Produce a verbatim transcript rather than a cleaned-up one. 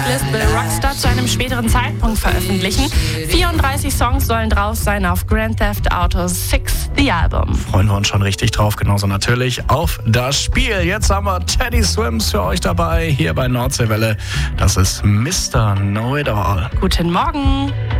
Tracklist will Rockstar zu einem späteren Zeitpunkt veröffentlichen. vierunddreißig Songs sollen drauf sein auf Grand Theft Auto sechs, The Album. Freuen wir uns schon richtig drauf, genauso natürlich auf das Spiel. Jetzt haben wir Teddy Swims für euch dabei, hier bei Nordseewelle. Das ist Mister Know It All. Guten Morgen.